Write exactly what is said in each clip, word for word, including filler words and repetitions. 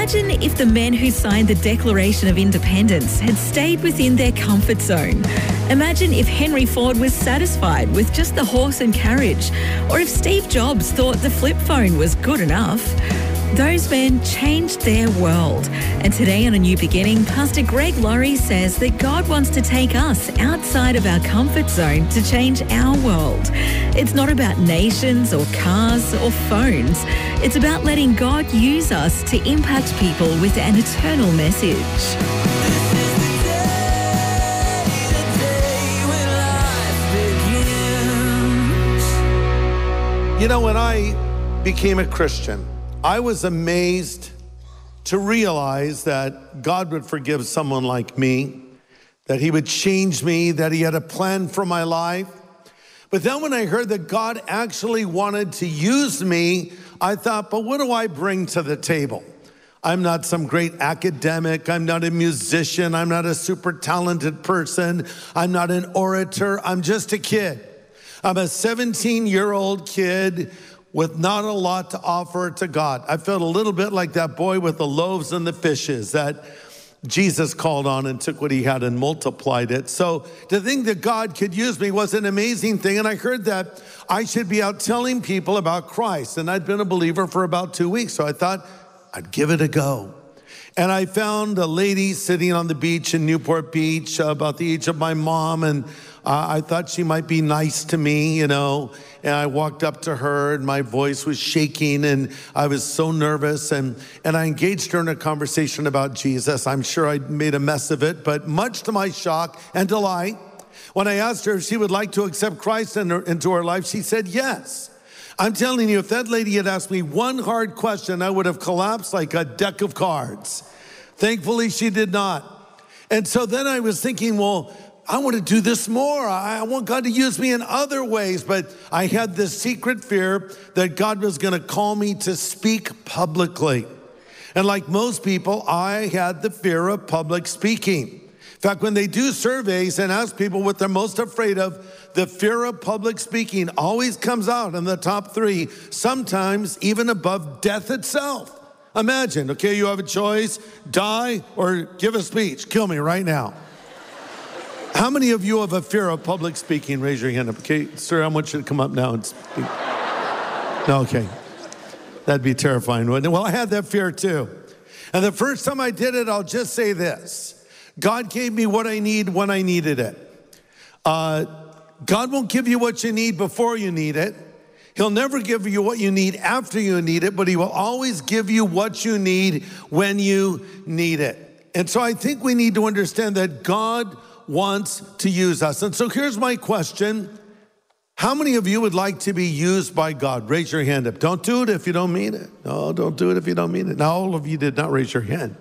Imagine if the men who signed the Declaration of Independence had stayed within their comfort zone. Imagine if Henry Ford was satisfied with just the horse and carriage, or if Steve Jobs thought the flip phone was good enough. Those men changed their world. And today on A New Beginning, Pastor Greg Laurie says that God wants to take us outside of our comfort zone to change our world. It's not about nations or cars or phones. It's about letting God use us to impact people with an eternal message. You know, when I became a Christian, I was amazed to realize that God would forgive someone like me, that he would change me, that he had a plan for my life. But then when I heard that God actually wanted to use me, I thought, but what do I bring to the table? I'm not some great academic. I'm not a musician. I'm not a super talented person. I'm not an orator. I'm just a kid. I'm a seventeen-year-old kid with not a lot to offer to God. I felt a little bit like that boy with the loaves and the fishes that Jesus called on and took what he had and multiplied it. So to think that God could use me was an amazing thing. And I heard that I should be out telling people about Christ. And I'd been a believer for about two weeks. So I thought I'd give it a go. And I found a lady sitting on the beach in Newport Beach, uh, about the age of my mom. And uh, I thought she might be nice to me, you know. And I walked up to her and my voice was shaking and I was so nervous. And, and I engaged her in a conversation about Jesus. I'm sure I made a mess of it, but much to my shock and delight, when I asked her if she would like to accept Christ in her, into her life, she said yes. I'm telling you, if that lady had asked me one hard question, I would have collapsed like a deck of cards. Thankfully, she did not. And so then I was thinking, well, I want to do this more. I want God to use me in other ways. But I had this secret fear that God was going to call me to speak publicly. And like most people, I had the fear of public speaking. In fact, when they do surveys and ask people what they're most afraid of, the fear of public speaking always comes out in the top three, sometimes even above death itself. Imagine, okay, you have a choice, die or give a speech. Kill me right now. How many of you have a fear of public speaking? Raise your hand up. Okay, sir, I want you to come up now and speak. No, okay. That'd be terrifying, wouldn't it? Well, I had that fear too. And the first time I did it, I'll just say this. God gave me what I need when I needed it. Uh, God won't give you what you need before you need it. He'll never give you what you need after you need it, but he will always give you what you need when you need it. And so I think we need to understand that God wants to use us. And so here's my question. How many of you would like to be used by God? Raise your hand up. Don't do it if you don't mean it. No, don't do it if you don't mean it. Now, all of you did not raise your hand.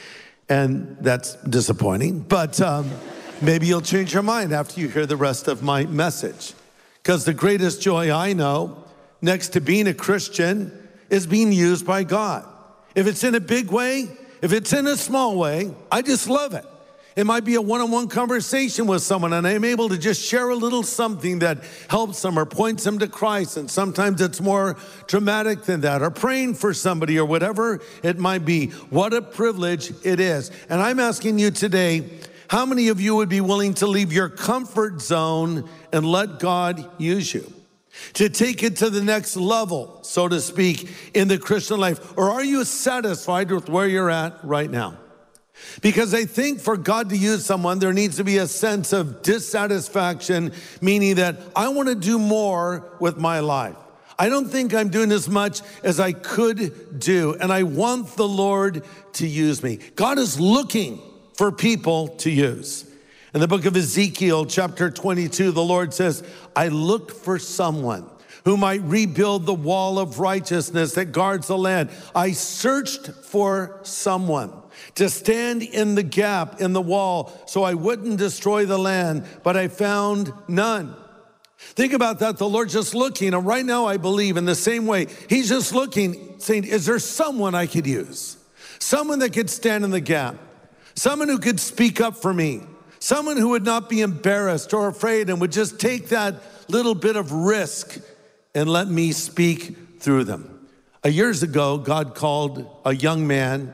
And that's disappointing, but um, maybe you'll change your mind after you hear the rest of my message. Because the greatest joy I know, next to being a Christian, is being used by God. If it's in a big way, if it's in a small way, I just love it. It might be a one-on-one conversation with someone and I'm able to just share a little something that helps them or points them to Christ. And sometimes it's more dramatic than that, or praying for somebody or whatever it might be. What a privilege it is. And I'm asking you today, how many of you would be willing to leave your comfort zone and let God use you? To take it to the next level, so to speak, in the Christian life? Or are you satisfied with where you're at right now? Because I think for God to use someone, there needs to be a sense of dissatisfaction, meaning that I want to do more with my life. I don't think I'm doing as much as I could do, and I want the Lord to use me. God is looking for people to use. In the book of Ezekiel, chapter twenty-two, the Lord says, I looked for someone who might rebuild the wall of righteousness that guards the land. I searched for someone to stand in the gap in the wall so I wouldn't destroy the land, but I found none. Think about that. The Lord's just looking, and right now I believe in the same way. He's just looking, saying, is there someone I could use? Someone that could stand in the gap. Someone who could speak up for me. Someone who would not be embarrassed or afraid and would just take that little bit of risk and let me speak through them. Uh, years ago, God called a young man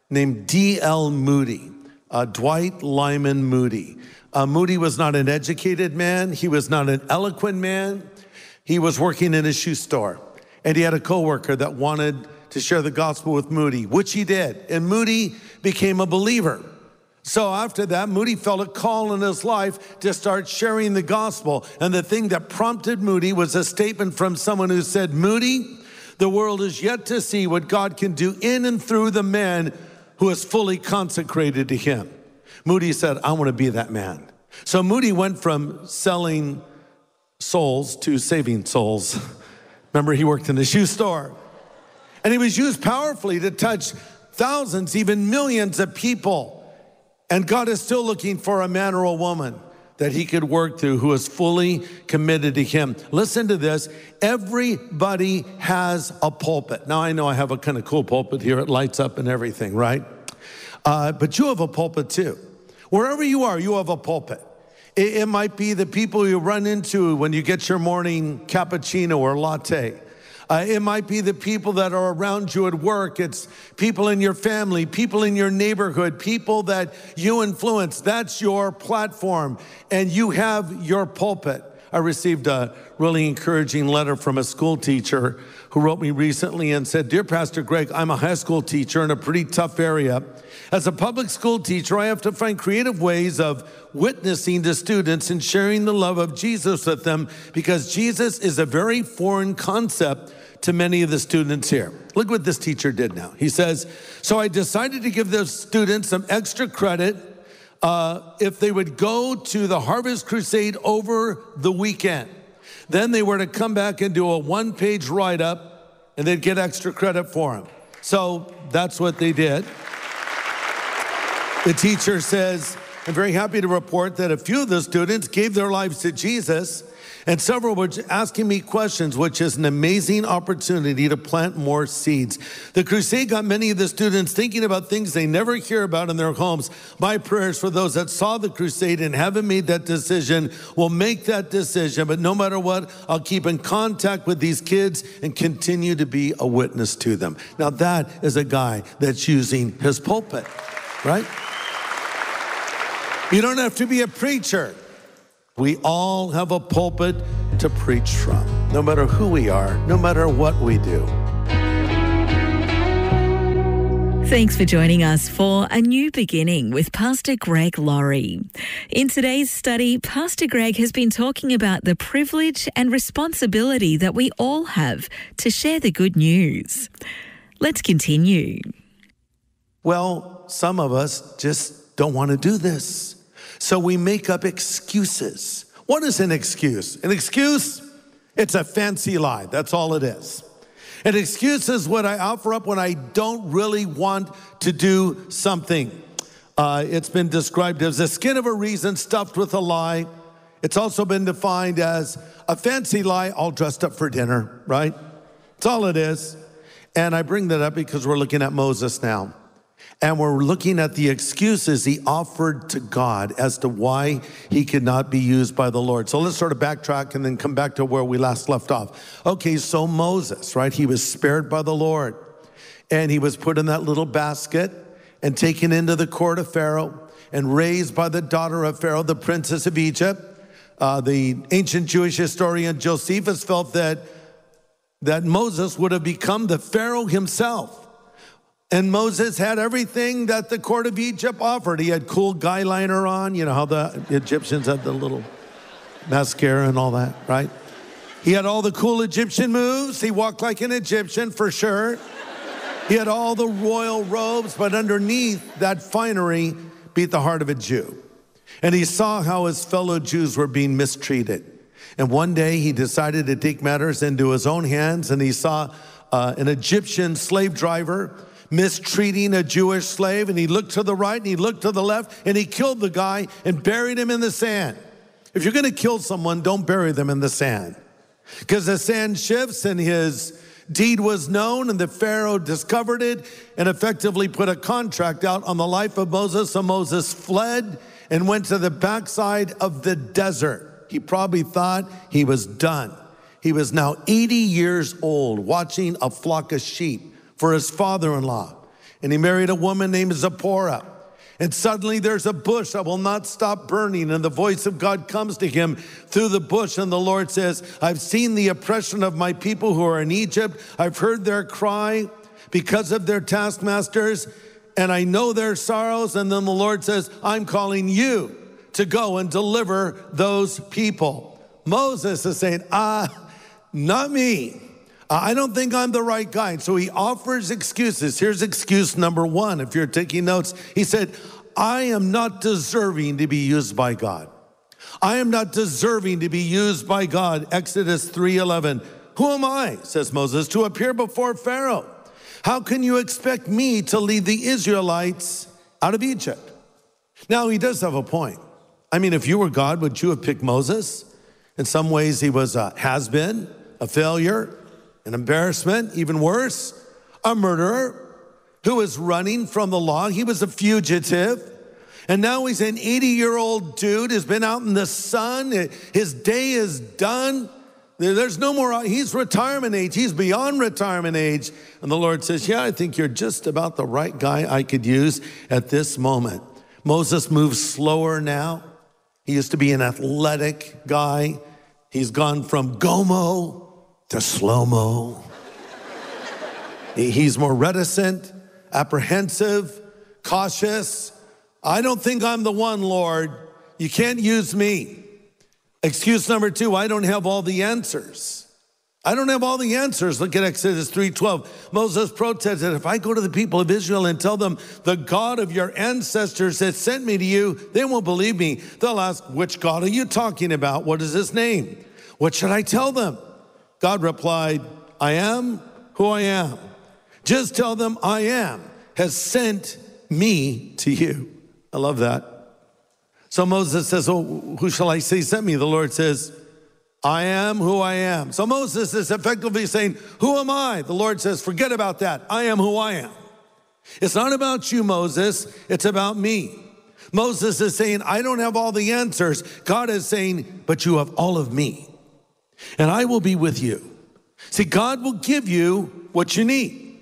named D L Moody, uh, Dwight Lyman Moody. Uh, Moody was not an educated man. He was not an eloquent man. He was working in a shoe store, and he had a coworker that wanted to share the gospel with Moody, which he did, and Moody became a believer. So after that, Moody felt a call in his life to start sharing the gospel. And the thing that prompted Moody was a statement from someone who said, Moody, the world is yet to see what God can do in and through the man who is fully consecrated to him. Moody said, I want to be that man. So Moody went from selling souls to saving souls. Remember, he worked in a shoe store. And he was used powerfully to touch thousands, even millions of people. And God is still looking for a man or a woman that he could work through who is fully committed to him. Listen to this. Everybody has a pulpit. Now, I know I have a kind of cool pulpit here. It lights up and everything, right? Uh, but you have a pulpit too. Wherever you are, you have a pulpit. It, it might be the people you run into when you get your morning cappuccino or latte. Uh, it might be the people that are around you at work. It's people in your family, people in your neighborhood, people that you influence. That's your platform, and you have your pulpit. I received a really encouraging letter from a school teacher who wrote me recently and said, Dear Pastor Greg, I'm a high school teacher in a pretty tough area. As a public school teacher, I have to find creative ways of witnessing to students and sharing the love of Jesus with them because Jesus is a very foreign concept to many of the students here. Look what this teacher did now. He says, so I decided to give those students some extra credit uh, if they would go to the Harvest Crusade over the weekend. Then they were to come back and do a one-page write-up, and they'd get extra credit for them. So that's what they did. The teacher says, I'm very happy to report that a few of the students gave their lives to Jesus, and several were asking me questions, which is an amazing opportunity to plant more seeds. The crusade got many of the students thinking about things they never hear about in their homes. My prayers for those that saw the crusade and haven't made that decision will make that decision. But no matter what, I'll keep in contact with these kids and continue to be a witness to them. Now that is a guy that's using his pulpit, right? You don't have to be a preacher. We all have a pulpit to preach from, no matter who we are, no matter what we do. Thanks for joining us for A New Beginning with Pastor Greg Laurie. In today's study, Pastor Greg has been talking about the privilege and responsibility that we all have to share the good news. Let's continue. Well, some of us just don't want to do this. So we make up excuses. What is an excuse? An excuse, it's a fancy lie. That's all it is. An excuse is what I offer up when I don't really want to do something. Uh, it's been described as the skin of a reason stuffed with a lie. It's also been defined as a fancy lie all dressed up for dinner, right? That's all it is. And I bring that up because we're looking at Moses now. And we're looking at the excuses he offered to God as to why he could not be used by the Lord. So let's sort of backtrack and then come back to where we last left off. Okay, so Moses, right? He was spared by the Lord. And he was put in that little basket and taken into the court of Pharaoh and raised by the daughter of Pharaoh, the princess of Egypt. Uh, the ancient Jewish historian Josephus felt that, that Moses would have become the Pharaoh himself. And Moses had everything that the court of Egypt offered. He had cool guy liner on. You know how the Egyptians had the little mascara and all that, right? He had all the cool Egyptian moves. He walked like an Egyptian for sure. He had all the royal robes, but underneath that finery beat the heart of a Jew. And he saw how his fellow Jews were being mistreated. And one day he decided to take matters into his own hands, and he saw uh, an Egyptian slave driver mistreating a Jewish slave, and he looked to the right and he looked to the left and he killed the guy and buried him in the sand. If you're going to kill someone, don't bury them in the sand, because the sand shifts and his deed was known and the Pharaoh discovered it and effectively put a contract out on the life of Moses. So Moses fled and went to the backside of the desert. He probably thought he was done. He was now eighty years old, watching a flock of sheep for his father-in-law. And he married a woman named Zipporah. And suddenly there's a bush that will not stop burning. And the voice of God comes to him through the bush. And the Lord says, I've seen the oppression of my people who are in Egypt. I've heard their cry because of their taskmasters. And I know their sorrows. And then the Lord says, I'm calling you to go and deliver those people. Moses is saying, ah, not me. I don't think I'm the right guy. And so he offers excuses. Here's excuse number one. If you're taking notes, he said, I am not deserving to be used by God. I am not deserving to be used by God. Exodus three eleven. Who am I, says Moses, to appear before Pharaoh? How can you expect me to lead the Israelites out of Egypt? Now, he does have a point. I mean, if you were God, would you have picked Moses? In some ways, he was a has-been, a failure, an embarrassment, even worse, a murderer who was running from the law. He was a fugitive. And now he's an eighty-year-old dude who's been out in the sun. His day is done. There's no more, he's retirement age. He's beyond retirement age. And the Lord says, yeah, I think you're just about the right guy I could use at this moment. Moses moves slower now. He used to be an athletic guy. He's gone from Gomo to slow-mo. He's more reticent, apprehensive, cautious. I don't think I'm the one, Lord. You can't use me. Excuse number two, I don't have all the answers. I don't have all the answers. Look at Exodus three twelve. Moses protested, if I go to the people of Israel and tell them the God of your ancestors has sent me to you, they won't believe me. They'll ask, which God are you talking about? What is his name? What should I tell them? God replied, I am who I am. Just tell them I am has sent me to you. I love that. So Moses says, oh, who shall I say sent me? The Lord says, I am who I am. So Moses is effectively saying, who am I? The Lord says, forget about that. I am who I am. It's not about you, Moses. It's about me. Moses is saying, I don't have all the answers. God is saying, but you have all of me. And I will be with you. See, God will give you what you need.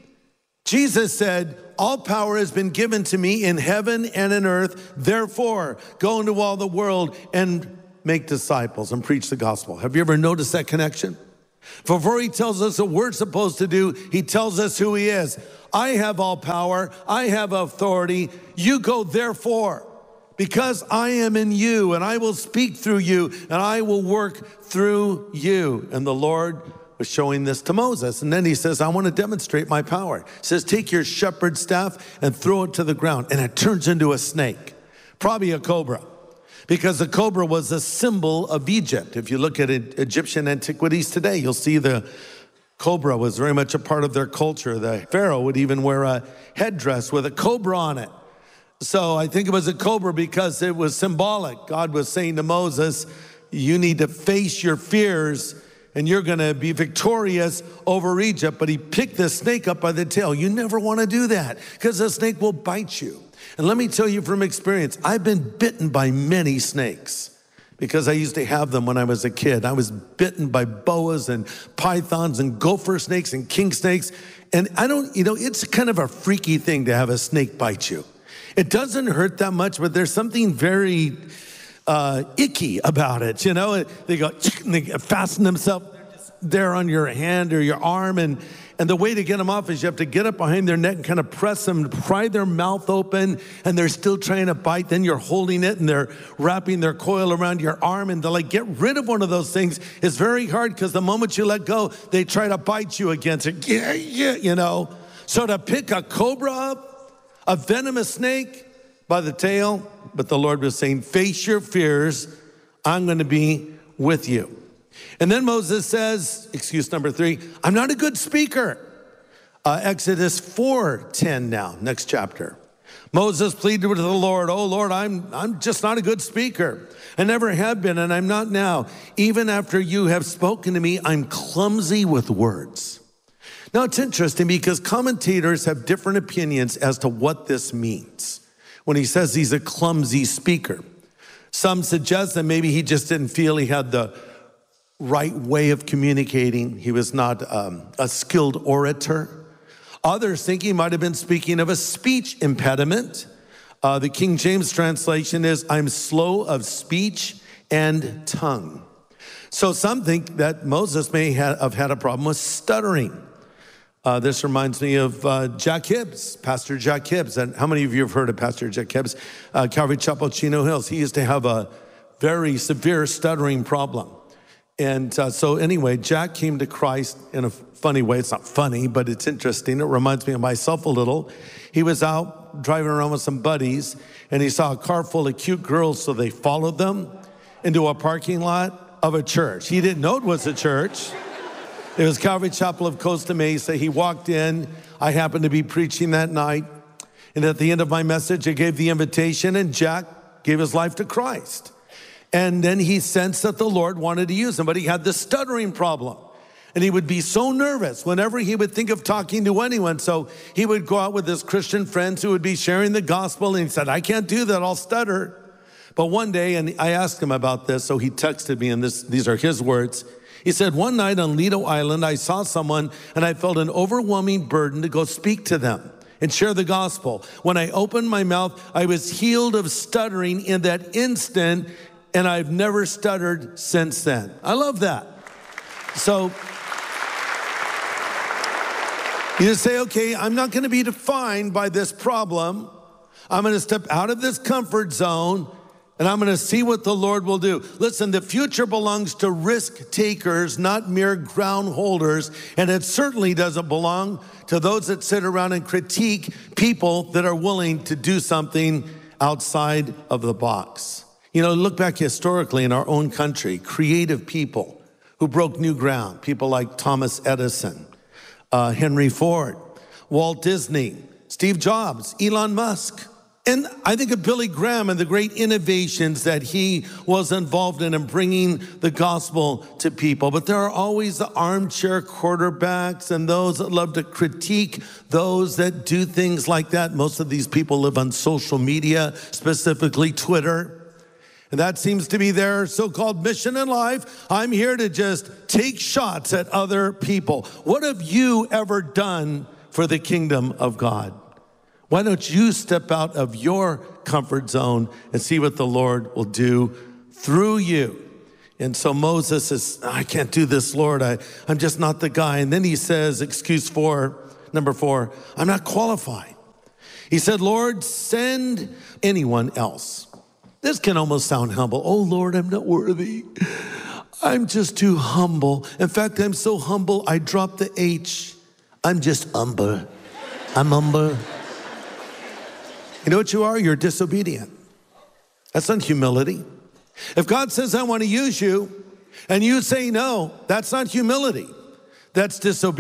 Jesus said, all power has been given to me in heaven and in earth. Therefore, go into all the world and make disciples and preach the gospel. Have you ever noticed that connection? Before he tells us what we're supposed to do, he tells us who he is. I have all power. I have authority. You go therefore. Because I am in you, and I will speak through you, and I will work through you. And the Lord was showing this to Moses. And then he says, I want to demonstrate my power. He says, take your shepherd's staff and throw it to the ground. And it turns into a snake, probably a cobra, because the cobra was a symbol of Egypt. If you look at Egyptian antiquities today, you'll see the cobra was very much a part of their culture. The Pharaoh would even wear a headdress with a cobra on it. So I think it was a cobra because it was symbolic. God was saying to Moses, you need to face your fears and you're going to be victorious over Egypt. But he picked the snake up by the tail. You never want to do that because the snake will bite you. And let me tell you from experience, I've been bitten by many snakes because I used to have them when I was a kid. I was bitten by boas and pythons and gopher snakes and king snakes. And I don't, you know, it's kind of a freaky thing to have a snake bite you. It doesn't hurt that much, but there's something very uh, icky about it. You know, they go, and they fasten themselves there on your hand or your arm. And, and the way to get them off is you have to get up behind their neck and kind of press them, pry their mouth open, and they're still trying to bite. Then you're holding it and they're wrapping their coil around your arm. And to like get rid of one of those things is very hard because the moment you let go, they try to bite you against it. Yeah, yeah, you know. So to pick a cobra up, a venomous snake by the tail, but the Lord was saying, face your fears, I'm going to be with you. And then Moses says, excuse number three, I'm not a good speaker. Uh, Exodus four ten now, next chapter. Moses pleaded with the Lord, oh Lord, I'm, I'm just not a good speaker. I never have been, and I'm not now. Even after you have spoken to me, I'm clumsy with words. Now, it's interesting because commentators have different opinions as to what this means when he says he's a clumsy speaker. Some suggest that maybe he just didn't feel he had the right way of communicating. He was not um, a skilled orator. Others think he might have been speaking of a speech impediment. Uh, the King James translation is, I'm slow of speech and tongue. So some think that Moses may have had a problem with stuttering. Uh, this reminds me of uh, Jack Hibbs, Pastor Jack Hibbs. And how many of you have heard of Pastor Jack Hibbs? Uh, Calvary Chapel, Chino Hills. He used to have a very severe stuttering problem. And uh, so anyway, Jack came to Christ in a funny way. It's not funny, but it's interesting. It reminds me of myself a little. He was out driving around with some buddies, and he saw a car full of cute girls, so they followed them into a parking lot of a church. He didn't know it was a church. It was Calvary Chapel of Costa Mesa. He walked in. I happened to be preaching that night. And at the end of my message, I gave the invitation, and Jack gave his life to Christ. And then he sensed that the Lord wanted to use him, but he had this stuttering problem. And he would be so nervous whenever he would think of talking to anyone. So he would go out with his Christian friends who would be sharing the gospel. And he said, I can't do that, I'll stutter. But one day, and I asked him about this, so he texted me, and this, these are his words. He said, one night on Lido Island, I saw someone, and I felt an overwhelming burden to go speak to them and share the gospel. When I opened my mouth, I was healed of stuttering in that instant, and I've never stuttered since then. I love that. So you just say, okay, I'm not going to be defined by this problem. I'm going to step out of this comfort zone, and I'm going to see what the Lord will do. Listen, the future belongs to risk takers, not mere ground holders. And it certainly doesn't belong to those that sit around and critique people that are willing to do something outside of the box. You know, look back historically in our own country, creative people who broke new ground, people like Thomas Edison, uh, Henry Ford, Walt Disney, Steve Jobs, Elon Musk. And I think of Billy Graham and the great innovations that he was involved in and bringing the gospel to people. But there are always the armchair quarterbacks and those that love to critique those that do things like that. Most of these people live on social media, specifically Twitter. And that seems to be their so-called mission in life. I'm here to just take shots at other people. What have you ever done for the kingdom of God? Why don't you step out of your comfort zone and see what the Lord will do through you? And so Moses says, I can't do this, Lord. I, I'm just not the guy. And then he says, excuse four, number four, I'm not qualified. He said, Lord, send anyone else. This can almost sound humble. Oh, Lord, I'm not worthy. I'm just too humble. In fact, I'm so humble, I dropped the H. I'm just humble. I'm humble. You know what you are? You're disobedient. That's not humility. If God says, I want to use you, and you say no, that's not humility. That's disobedience.